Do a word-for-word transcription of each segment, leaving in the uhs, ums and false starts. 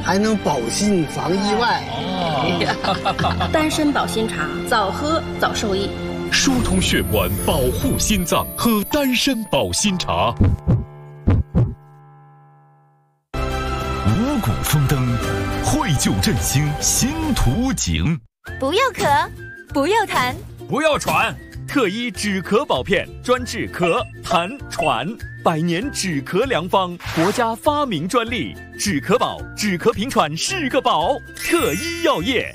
还能保心防意外。 哦，丹参保心茶，早喝早受益， 疏通血管，保护心脏，喝丹参保心茶。五谷丰登，绘就振兴新图景。 不要咳，不要痰， 不要喘。特一止咳宝片，专治咳、痰、喘，百年止咳良方，国家发明专利。止咳宝，止咳平喘是个宝。特一药业。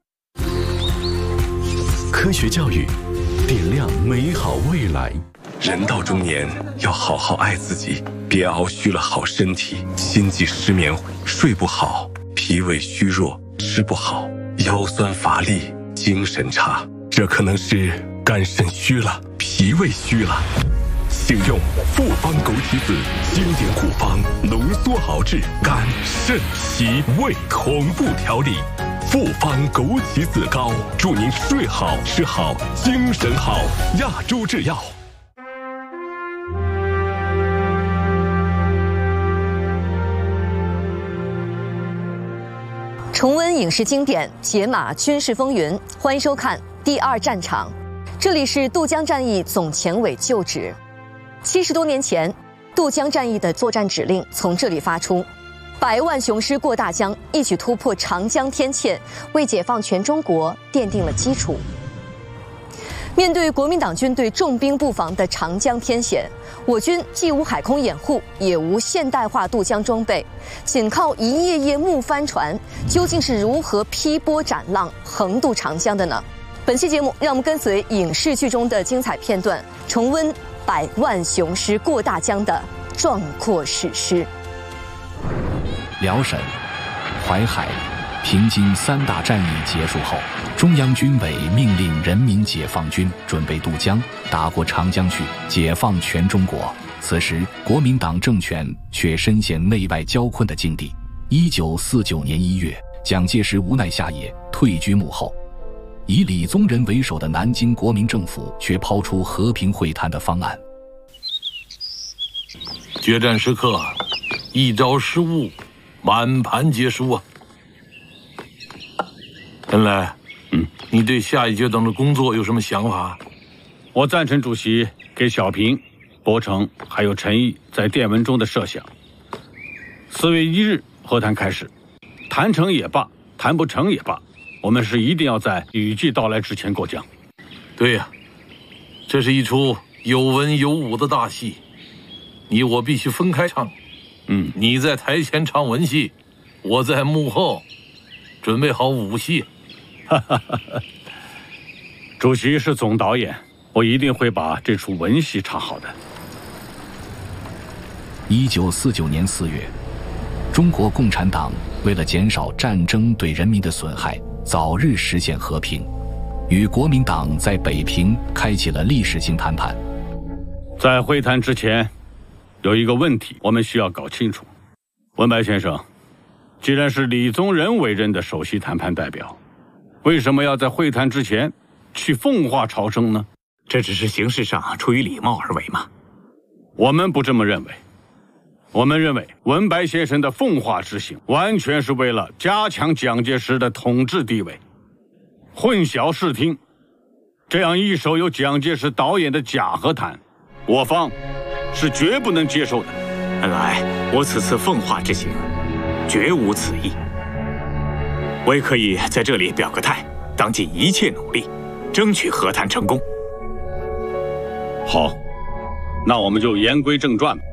科学教育，点亮美好未来。 人到中年，要好好爱自己，别熬虚了好身体，心悸失眠，睡不好，脾胃虚弱，吃不好，腰酸乏力，精神差，这可能是肝肾虚了，脾胃虚了。请用复方枸杞子经典古方浓缩熬制肝肾脾胃同步调理。复方枸杞子膏，祝您睡好吃好精神好。亚洲制药。 重温影视经典，解码军事风云，欢迎收看《第二战场》。这里是渡江战役总前委旧址。七十多年前，渡江战役的作战指令从这里发出，百万雄师过大江，一举突破长江天堑，为解放全中国奠定了基础。面对国民党军队重兵布防的长江天险，我军既无海空掩护，也无现代化渡江装备，仅靠一叶叶木帆船，究竟是如何劈波斩浪、横渡长江的呢？本期节目，让我们跟随影视剧中的精彩片段，重温百万雄师过大江的壮阔史诗。 辽沈、淮海、平津三大战役结束后，中央军委命令人民解放军准备渡江，打过长江去，解放全中国。此时，国民党政权却深陷内外交困的境地。一九四九年一月，蒋介石无奈下野，退居幕后。以李宗仁为首的南京国民政府却抛出和平会谈的方案。 决战时刻，一招失误，满盘皆输啊！恩来，嗯，你对下一阶段的工作有什么想法？ 我赞成主席给小平、伯承还有陈毅在电文中的设想。四月一日和谈开始，谈成也罢，谈不成也罢，我们是一定要在雨季到来之前过江。 对呀，这是一出有文有武的大戏，你我必须分开唱。 嗯， 你在台前唱文戏，我在幕后准备好武戏。 哈哈哈哈，主席是总导演，我一定会把这出文戏唱好的。 一九四九年四月，中国共产党为了减少战争对人民的损害，早日实现和平，与国民党在北平开启了历史性谈判。 在会谈之前，有一个问题我们需要搞清楚。文白先生，既然是李宗仁委任的首席谈判代表，为什么要在会谈之前去奉化朝圣呢？ 这只是形式上出于礼貌而为嘛。 我们不这么认为。我们认为文白先生的奉化之行完全是为了加强蒋介石的统治地位，混淆视听。这样一手由蒋介石导演的假和谈，我方是绝不能接受的。 恩来，我此次奉化之行绝无此意，我也可以在这里表个态，当尽一切努力，争取和谈成功。 好，那我们就言归正传。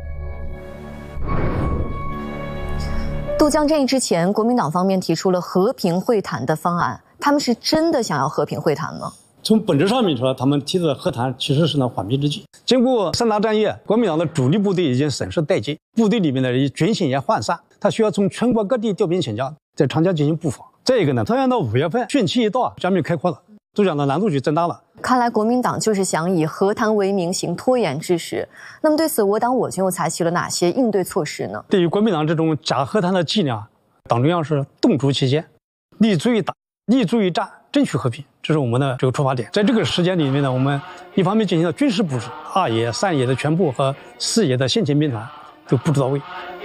渡江战役之前，国民党方面提出了和平会谈的方案，他们是真的想要和平会谈吗？ 从本质上面说，他们提的和谈其实是呢缓兵之计。经过三大战役，国民党的主力部队已经损失殆尽，部队里面的军心也涣散，他需要从全国各地调兵请将，在长江进行布防。再一个呢，同样到五月份，汛期一到，江面开阔了，渡江的难度就增大了。 看来国民党就是想以和谈为名行拖延之实。那么对此，我党我军又采取了哪些应对措施呢？对于国民党这种假和谈的伎俩，党中央是洞烛其间，立足于打，立足于战，争取和平，这是我们的这个出发点。在这个时间里面呢，我们一方面进行了军事布置，二野、三野的全部和四野的先遣兵团都布置到位，